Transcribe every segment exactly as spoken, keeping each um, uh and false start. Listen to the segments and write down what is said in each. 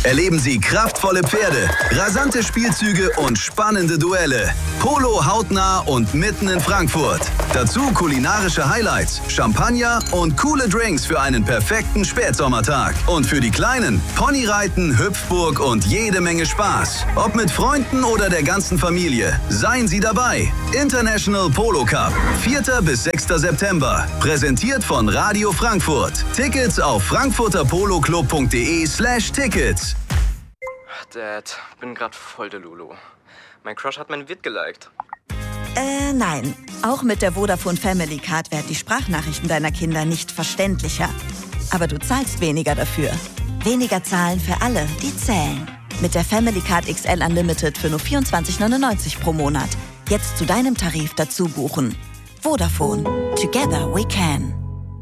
Erleben Sie kraftvolle Pferde, rasante Spielzüge und spannende Duelle. Polo hautnah und mitten in Frankfurt. Dazu kulinarische Highlights, Champagner und coole Drinks für einen perfekten Spätsommertag. Und für die Kleinen Ponyreiten, Hüpfburg und jede Menge Spaß. Ob mit Freunden oder der ganzen Familie. Seien Sie dabei. International Polo Cup, vierter bis sechster September. Präsentiert von Radio Frankfurt. Tickets auf frankfurterpoloclub.de slash Tickets. Dad, bin grad voll der Lulu. Mein Crush hat mein Vid geliked. Äh, nein. Auch mit der Vodafone Family Card werden die Sprachnachrichten deiner Kinder nicht verständlicher. Aber du zahlst weniger dafür. Weniger zahlen für alle, die zählen. Mit der Family Card X L Unlimited für nur vierundzwanzig neunundneunzig pro Monat. Jetzt zu deinem Tarif dazu buchen. Vodafone. Together we can.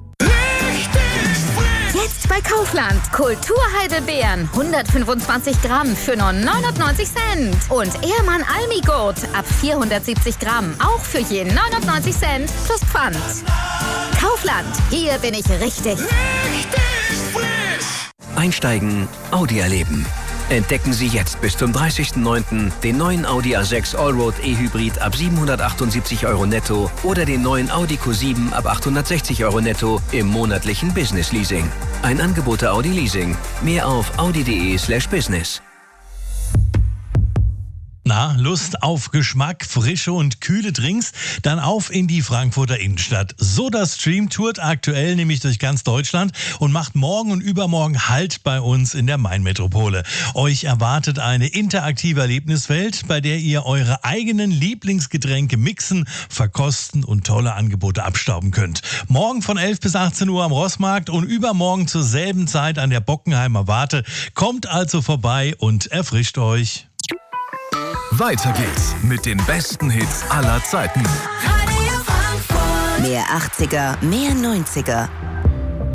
Jetzt bei Kaufland. Kulturheidelbeeren. hundertfünfundzwanzig Gramm für nur neunundneunzig Cent. Und Ehrmann Almigurt ab vierhundertsiebzig Gramm. Auch für je neunundneunzig Cent plus Pfand. Kaufland. Hier bin ich richtig. Einsteigen, Audi erleben. Entdecken Sie jetzt bis zum dreißigsten neunten den neuen Audi A sechs Allroad E-Hybrid ab siebenhundertachtundsiebzig Euro netto oder den neuen Audi Q sieben ab achthundertsechzig Euro netto im monatlichen Business Leasing. Ein Angebot der Audi Leasing. Mehr auf audi.de slash business. Na, Lust auf Geschmack, frische und kühle Drinks? Dann auf in die Frankfurter Innenstadt. SodaStream tourt aktuell nämlich durch ganz Deutschland und macht morgen und übermorgen Halt bei uns in der Main-Metropole. Euch erwartet eine interaktive Erlebniswelt, bei der ihr eure eigenen Lieblingsgetränke mixen, verkosten und tolle Angebote abstauben könnt. Morgen von elf bis achtzehn Uhr am Rossmarkt und übermorgen zur selben Zeit an der Bockenheimer Warte. Kommt also vorbei und erfrischt euch. Weiter geht's mit den besten Hits aller Zeiten. Mehr achtziger, mehr neunziger.